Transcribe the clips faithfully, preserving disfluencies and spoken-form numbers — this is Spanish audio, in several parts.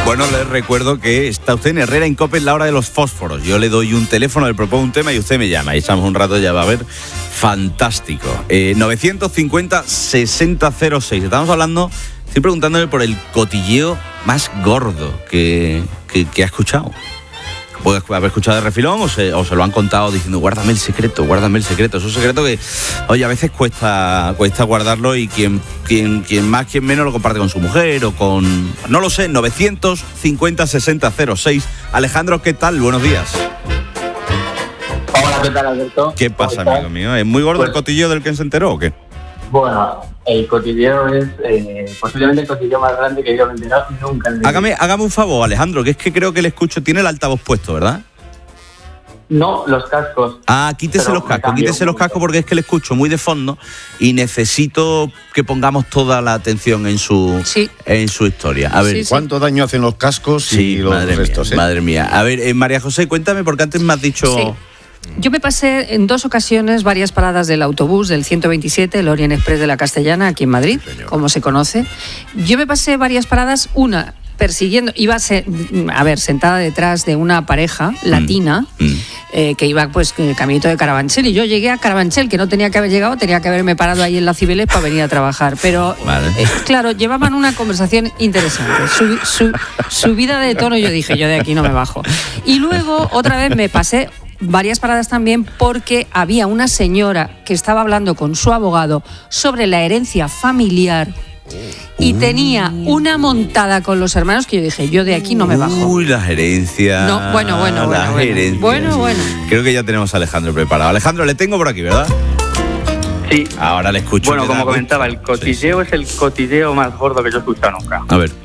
Bueno, les recuerdo que está usted en Herrera Incope en la hora de los fósforos. Yo le doy un teléfono, le propongo un tema y usted me llama. Y echamos un rato, ya va a ver. Fantástico. Eh, novecientos cincuenta, sesenta cero seis. Estamos hablando, estoy preguntándole por el cotilleo más gordo que, que, que ha escuchado. Puede haber escuchado de refilón o se, o se lo han contado diciendo guárdame el secreto, guárdame el secreto. Es un secreto que, oye, a veces cuesta cuesta guardarlo y quien, quien, quien más, quien menos lo comparte con su mujer o con... No lo sé, novecientos cincuenta, sesenta cero seis. Alejandro, ¿qué tal? Buenos días. Hola, ¿qué tal, Alberto? ¿Qué pasa, amigo mío? ¿Es muy gordo pues, el cotilleo del que se enteró o qué? Bueno, el cotilleo es eh, posiblemente el cotilleo más grande que yo me he enterado nunca. En hágame, hágame un favor, Alejandro, que es que creo que le escucho. Tiene el altavoz puesto, ¿verdad? No, los cascos. Ah, quítese los cascos, quítese los cascos porque es que le escucho muy de fondo y necesito que pongamos toda la atención en su, sí. en su historia. A ver, sí, sí. ¿Cuánto daño hacen los cascos sí, y los madre restos? Mía, eh? Madre mía. A ver, eh, María José, cuéntame, porque antes me has dicho... Sí. Yo me pasé en dos ocasiones varias paradas del autobús del ciento veintisiete, el Orient Express de la Castellana, aquí en Madrid, Señor. Como se conoce. Yo me pasé varias paradas, una persiguiendo, iba a, ser, a ver, sentada detrás de una pareja latina, mm. Mm. Eh, que iba pues en el caminito de Carabanchel, y yo llegué a Carabanchel, que no tenía que haber llegado, tenía que haberme parado ahí en la Cibeles para venir a trabajar, pero vale. eh, claro, llevaban una conversación interesante, su, su, subida de tono, yo dije, yo de aquí no me bajo. Y luego otra vez me pasé varias paradas también porque había una señora que estaba hablando con su abogado sobre la herencia familiar y tenía una montada con los hermanos que yo dije, yo de aquí no me bajo. Uy, las herencias. No, bueno, bueno, bueno. Las bueno, herencias. bueno, bueno. Creo que ya tenemos a Alejandro preparado. Alejandro, le tengo por aquí, ¿verdad? Sí. Ahora le escucho. Bueno, como comentaba, el cotilleo sí, sí. es el cotilleo más gordo que yo he escuchado nunca. A ver.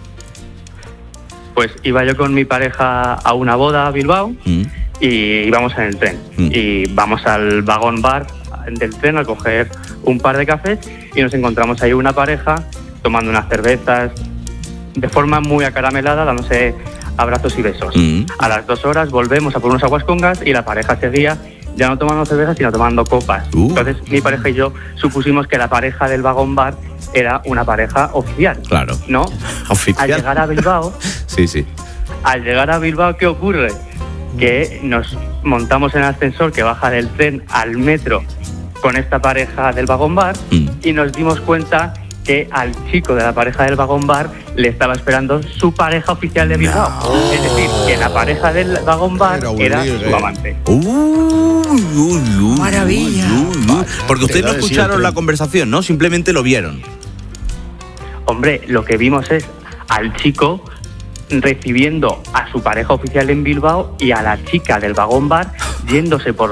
Pues iba yo con mi pareja a una boda a Bilbao. Mm. Y íbamos en el tren mm. y vamos al vagón bar del tren a coger un par de cafés y nos encontramos ahí una pareja tomando unas cervezas de forma muy acaramelada, dándose abrazos y besos. Mm. A las dos horas volvemos a por unos aguas con gas y la pareja seguía ya no tomando cervezas sino tomando copas. Uh. Entonces mi pareja y yo supusimos que la pareja del vagón bar era una pareja oficial. Claro. ¿No? Oficial. Al llegar a Bilbao... sí, sí. Al llegar a Bilbao, ¿qué ocurre? Que nos montamos en el ascensor que baja del tren al metro con esta pareja del vagón bar mm. y nos dimos cuenta que al chico de la pareja del vagón bar le estaba esperando su pareja oficial de Bilbao. No. Es decir, que la pareja del vagón bar era, era su amante. Uh, uy, uy, ¡maravilla! Uy, uy, uy. Porque ustedes no escucharon la conversación, ¿no? Simplemente lo vieron. Hombre, lo que vimos es al chico recibiendo a su pareja oficial en Bilbao y a la chica del vagón bar yéndose por